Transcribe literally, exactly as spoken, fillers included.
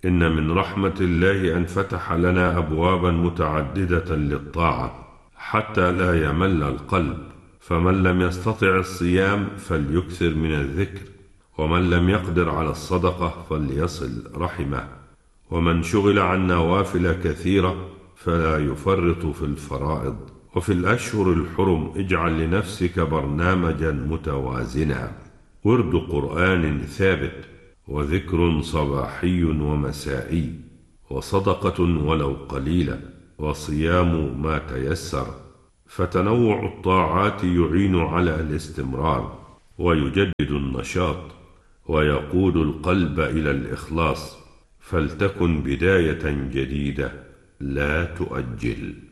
إن من رحمة الله أن فتح لنا أبوابا متعددة للطاعة حتى لا يمل القلب، فمن لم يستطع الصيام فليكثر من الذكر، ومن لم يقدر على الصدقة فليصل رحمه، ومن شغل عن نوافل كثيرة فلا يفرط في الفرائض. وفي الأشهر الحرم اجعل لنفسك برنامجا متوازنا: ورد قرآن ثابت، وذكر صباحي ومسائي، وصدقة ولو قليلة، وصيام ما تيسر. فتنوع الطاعات يعين على الاستمرار، ويجدد النشاط، ويقود القلب إلى الإخلاص. فلتكن بداية جديدة، لا تؤجل.